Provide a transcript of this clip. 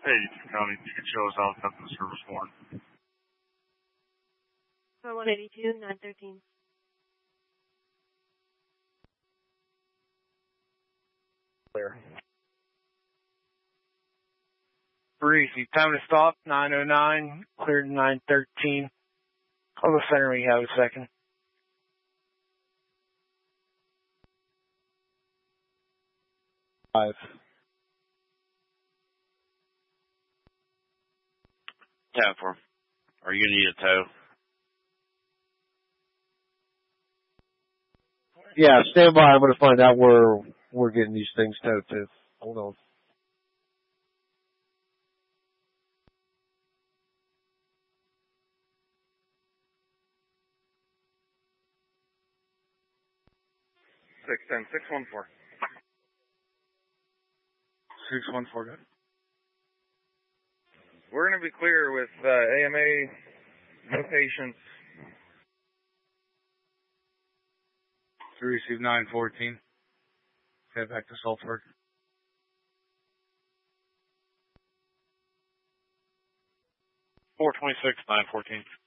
Hey, County, you can show us out customer service one. 182, 913. Clear. Briefly, time to stop, 909, cleared 913. Call the center when you have a second. Five. Tap for him. Are you going to need a tow? Yeah, stand by. I'm going to find out where we're getting these things towed to. Hold on. Six 614. 614, good. We're going to be clear with AMA, no patients. We received 914. Head back to Salford. 426, 914.